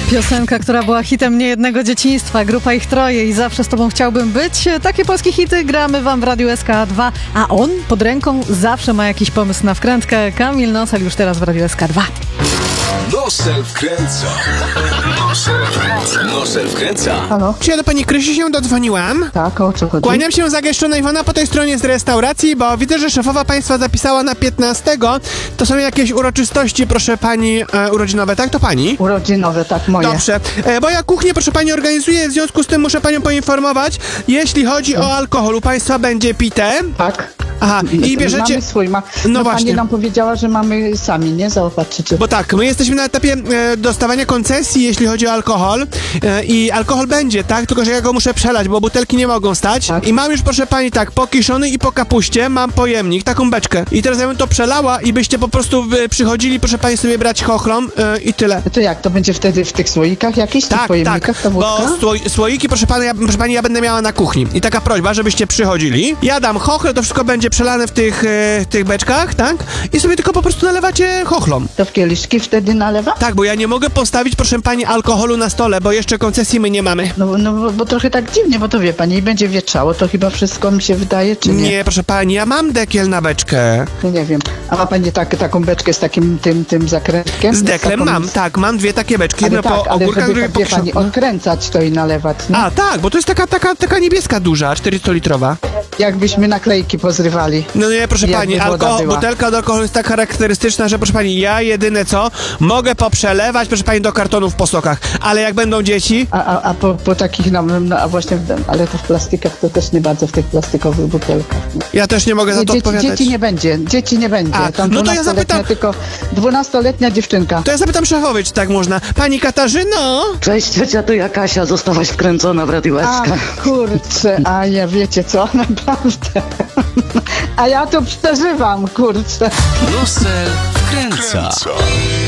Piosenka, która była hitem niejednego dzieciństwa, grupa Ich Troje i Zawsze z Tobą chciałbym być. Takie polskie hity gramy wam w Radiu SK2, a on pod ręką zawsze ma jakiś pomysł na wkrętkę. Kamil Nosel już teraz w Radiu SK2. Nosel wkręca. Nosel wkręca. Halo? Czy ja do pani Krysi się dodzwoniłam? Tak, o co chodzi? Kłaniam się zagęszczona Iwona po tej stronie z restauracji, bo widzę, że szefowa państwa zapisała na 15. To są jakieś uroczystości, proszę pani, urodzinowe, tak? To pani? Urodzinowe, tak, moje. Dobrze, bo ja kuchnię, proszę pani, organizuję, w związku z tym muszę panią poinformować, jeśli chodzi o alkohol, u państwa będzie pite. Tak. Aha, i bierzecie... Mamy swój, No właśnie. Pani nam powiedziała, że mamy sami, nie? Zaopatrzycie. Bo tak, my jesteśmy na etapie dostawania koncesji, jeśli chodzi o alkohol i alkohol będzie, tak? Tylko, że ja go muszę przelać, bo butelki nie mogą stać. Tak. I mam już, proszę pani, tak, po kiszony i po kapuście mam pojemnik, taką beczkę. I teraz ja bym to przelała i byście po prostu przychodzili, proszę pani, sobie brać chochlom i tyle. To jak, to będzie wtedy w tych słoikach jakichś, tych pojemnikach, ta wódka? bo słoiki, proszę pani, ja będę miała na kuchni. I taka prośba, żebyście przychodzili. Ja dam chochle, to wszystko będzie przelane w tych beczkach, tak? I sobie tylko po prostu nalewacie chochlom. To w kieliszki wtedy nalewa? Tak, bo ja nie mogę postawić, proszę pani, alkoholu na stole, bo jeszcze koncesji my nie mamy. No, bo trochę tak dziwnie, bo to wie pani, i będzie wietrzało, to chyba wszystko mi się wydaje, czy nie? Nie, proszę pani, ja mam dekiel na beczkę. No nie wiem. A ma pani taką beczkę z takim tym zakrętkiem? Z deklem taką... mam, tak, mam dwie takie beczki, Ale jedno tak, po ale ogórkach, żeby, drugie po wie pani, krzoku. odkręcać to i nalewać, nie? A, tak, bo to jest taka niebieska duża, 400-litrowa. Jakbyśmy naklejki pozrywali. No nie, proszę pani, Jakby woda była. butelka od alkoholu jest tak charakterystyczna, że proszę pani, ja jedyne co, mogę poprzelewać, proszę pani, do kartonów po sokach, ale jak będą dzieci... A po takich, a właśnie, ale to w plastikach, to też nie bardzo w tych plastikowych butelkach. Nie? Ja też nie mogę za to odpowiadać. Dzieci nie będzie. A, Tam no to ja zapytam... Tylko 12-letnia dziewczynka. To ja zapytam szefowej, czy tak można. Pani Katarzyno? Cześć, ciocia, tu ja Kasia, zostałaś wkręcona w Radiu SK. Ach, kurczę, a ja wiecie co, naprawdę. A ja to przeżywam, kurczę. Nosel wkręca.